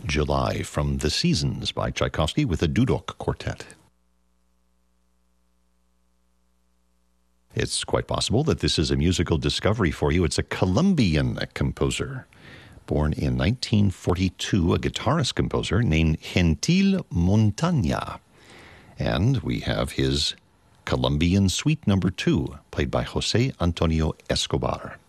July from The Seasons by Tchaikovsky with the Dudok Quartet. It's quite possible that this is a musical discovery for you. It's a Colombian composer. Born in 1942, a guitarist composer named Gentil Montaña. And we have his Colombian Suite No. 2, played by José Antonio Escobar.